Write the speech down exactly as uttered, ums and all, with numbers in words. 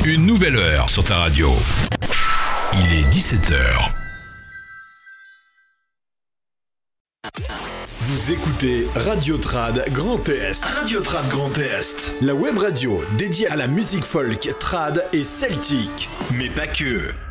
Une nouvelle heure sur ta radio. Il est dix-sept heures. Vous écoutez Radio Trad Grand Est. Radio Trad Grand Est. La web radio dédiée à la musique folk, trad et celtique. Mais pas que.